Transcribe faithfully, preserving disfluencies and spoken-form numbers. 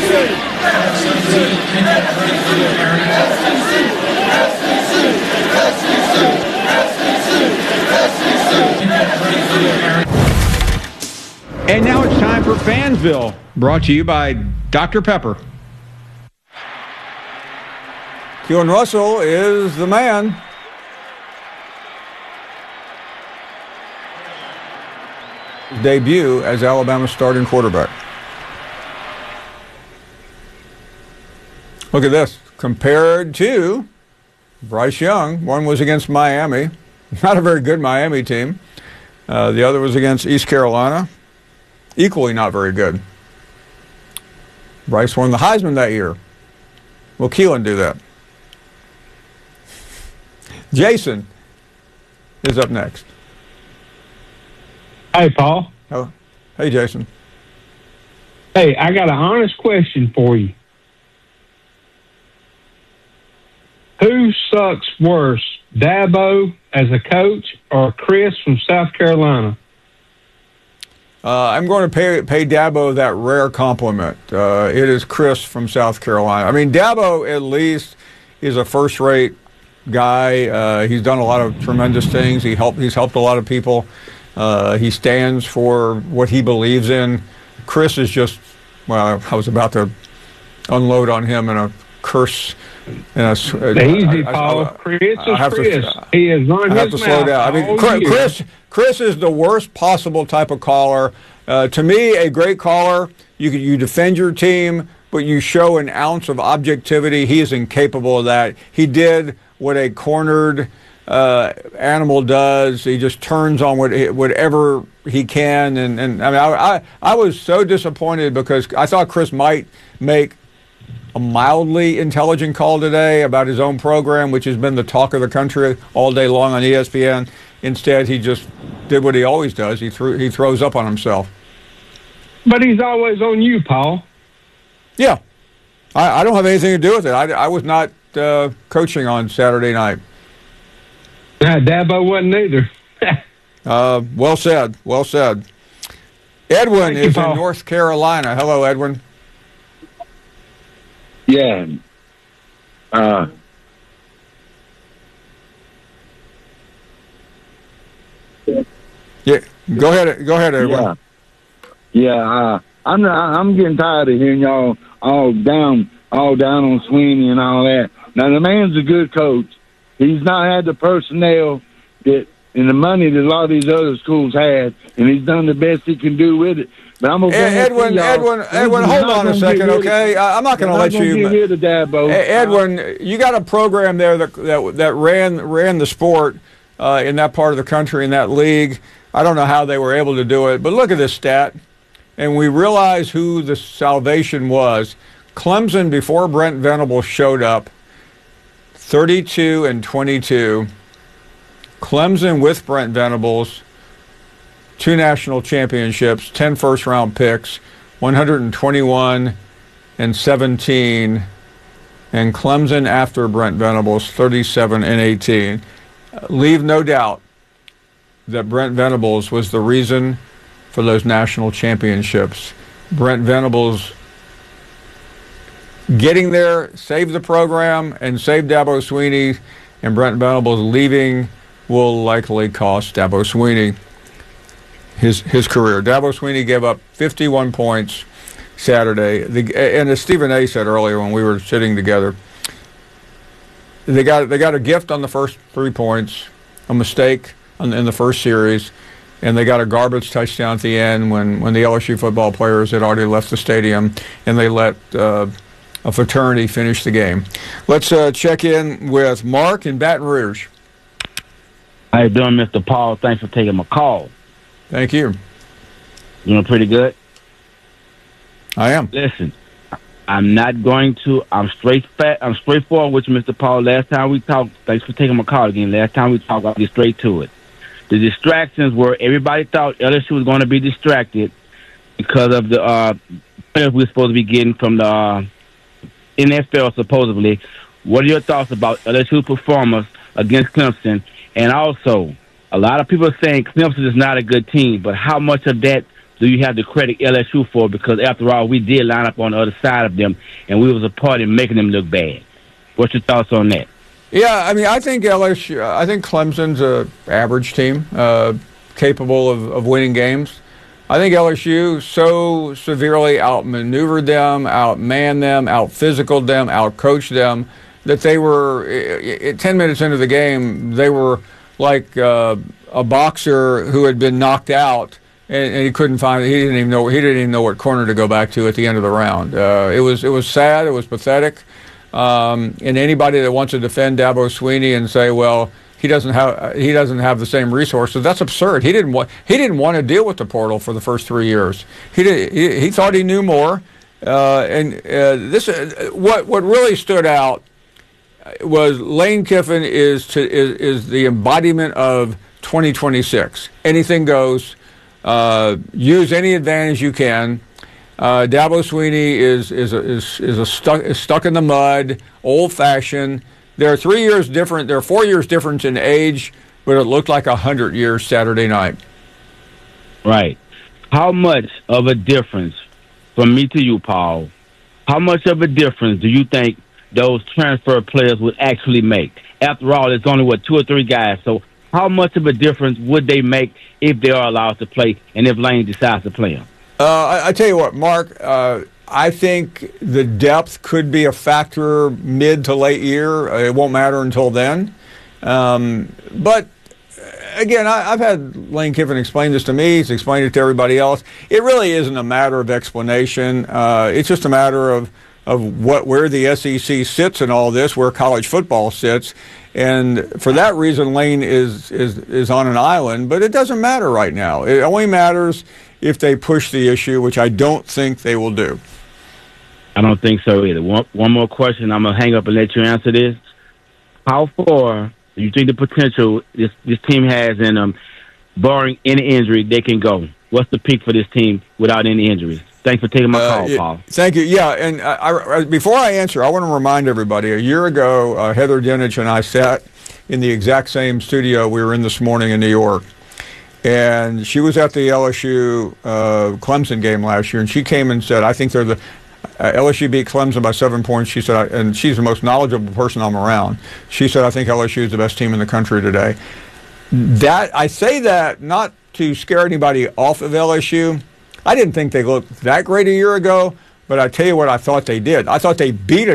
And now it's time for Fansville, brought to you by Doctor Pepper. Keelan Russell is the man. Debut as Alabama's starting quarterback. Look at this. Compared to Bryce Young, one was against Miami. Not a very good Miami team. Uh, the other was against East Carolina. Equally not very good. Bryce won the Heisman that year. Will Keelan do that? Jason is up next. Hey, Paul. Oh, hey, Jason. Hey, I got an honest question for you. Who sucks worse, Dabo as a coach or Chris from South Carolina? Uh, I'm going to pay pay Dabo that rare compliment. Uh, it is Chris from South Carolina. I mean, Dabo at least is a first-rate guy. Uh, he's done a lot of tremendous things. He helped. He's helped a lot of people. Uh, he stands for what he believes in. Chris is just, well, I was about to unload on him in a curse. And a, Easy, Paul. Chris is Chris. To, he has run I have his to slow mouth down. I mean, Chris, Chris, Chris is the worst possible type of caller. Uh, to me, a great caller, you you defend your team, but you show an ounce of objectivity. He is incapable of that. He did what a cornered uh, animal does. He just turns on what, whatever he can. And, and I mean, I, I, I was so disappointed because I thought Chris might make a mildly intelligent call today about his own program, which has been the talk of the country all day long on E S P N. Instead, he just did what he always does. He threw, he throws up on himself. But he's always on you, Paul. Yeah. I, I don't have anything to do with it. I, I was not uh, coaching on Saturday night. Uh, Dabo wasn't either. uh, well said. Well said. Edwin Thank is you, in North Carolina. Hello, Edwin. Yeah. Uh, yeah. Go ahead. Go ahead, Edwin. Yeah. Yeah. Uh, I'm not, I'm getting tired of hearing y'all all down, all down on Sweeney and all that. Now the man's a good coach. He's not had the personnel that and the money that a lot of these other schools had, and he's done the best he can do with it. But I'm gonna Edwin, Edwin, Edwin, hold on a second, okay? I'm not going to let you. Get rid of Dabo. Edwin, you got a program there that that, that ran ran the sport uh, in that part of the country, in that league. I don't know how they were able to do it, but look at this stat, and we realize who the salvation was. Clemson, before Brent Venables showed up, thirty-two and twenty-two. Clemson with Brent Venables, two national championships, ten first-round picks, one hundred twenty-one and seventeen, and Clemson after Brent Venables, thirty-seven and eighteen. Uh, leave no doubt that Brent Venables was the reason for those national championships. Brent Venables getting there saved the program and saved Dabo Swinney, and Brent Venables leaving will likely cost Dabo Swinney his his career. Dabo Swinney gave up fifty-one points Saturday. The, and as Stephen A. said earlier when we were sitting together, they got they got a gift on the first three points, a mistake on, in the first series, and they got a garbage touchdown at the end when, when the L S U football players had already left the stadium, and they let uh, a fraternity finish the game. Let's uh, check in with Mark in Baton Rouge. How you doing, Mister Paul? Thanks for taking my call. Thank you. You doing pretty good? I am. Listen, I'm not going to. I'm straight fat. I'm straightforward with you, Mister Paul. Last time we talked, thanks for taking my call again. Last time we talked, I'll get straight to it. The distractions were everybody thought L S U was going to be distracted because of the uh, we were supposed to be getting from the uh, N F L supposedly. What are your thoughts about L S U performance against Clemson? And also, a lot of people are saying Clemson is not a good team, but how much of that do you have to credit L S U for? Because after all, we did line up on the other side of them, and we was a part in making them look bad. What's your thoughts on that? Yeah, I mean, I think L S U, I think Clemson's a average team, uh, capable of, of winning games. I think L S U so severely outmaneuvered them, outmanned them, out-physicaled them, out-coached them, that they were, I- I- ten minutes into the game, they were like uh, a boxer who had been knocked out, and, and he couldn't find, he didn't even know, he didn't even know what corner to go back to at the end of the round. Uh, it was, it was sad, it was pathetic. Um, and anybody that wants to defend Dabo Swinney and say, well, he doesn't have he doesn't have the same resources, that's absurd. He didn't want he didn't want to deal with the portal for the first three years. He did, he, he thought he knew more. Uh, and uh, this uh, what what really stood out was Lane Kiffin is to is, is the embodiment of twenty twenty-six. Anything goes. Uh, use any advantage you can. Uh, Dabo Swinney is is a, is is a stuck is stuck in the mud, old-fashioned. There are three years different. There are four years difference in age, but it looked like a hundred years Saturday night. Right. How much of a difference, from me to you, Paul? How much of a difference do you think those transfer players would actually make? After all, it's only what two or three guys. So, how much of a difference would they make if they are allowed to play, and if Lane decides to play them? Uh, I, I tell you what, Mark. Uh, I think the depth could be a factor mid to late year. Uh, It won't matter until then. Um, but again, I, I've had Lane Kiffin explain this to me. He's explained it to everybody else. It really isn't a matter of explanation. Uh, it's just a matter of of what where the S E C sits in all this, where college football sits. And for that reason, Lane is, is, is on an island. But it doesn't matter right now. It only matters if they push the issue, which I don't think they will do. I don't think so either. One, one more question. I'm going to hang up and let you answer this. How far do you think the potential this, this team has in them, barring any injury, they can go? What's the peak for this team without any injuries? Thanks for taking my Uh, call, it- Paul. Thank you. Yeah, and I, I, before I answer, I want to remind everybody, a year ago, uh, Heather Dinich and I sat in the exact same studio we were in this morning in New York. And she was at the L S U uh, Clemson game last year, and she came and said, I think they're the uh, L S U beat Clemson by seven points. She said, I, and she's the most knowledgeable person I'm around. She said, I think L S U is the best team in the country today. That I say that not to scare anybody off of L S U. I didn't think they looked that great a year ago, but I tell you what I thought they did. I thought they beat a